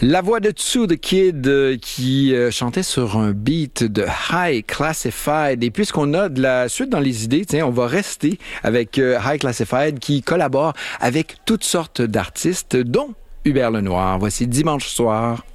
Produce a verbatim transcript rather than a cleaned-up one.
La voix de Tsu the Kid euh, qui euh, chantait sur un beat de High Classified. Et puisqu'on a de la suite dans les idées, tiens, on va rester avec euh, High Classified qui collabore avec toutes sortes d'artistes, dont Hubert Lenoir. Voici Dimanche soir.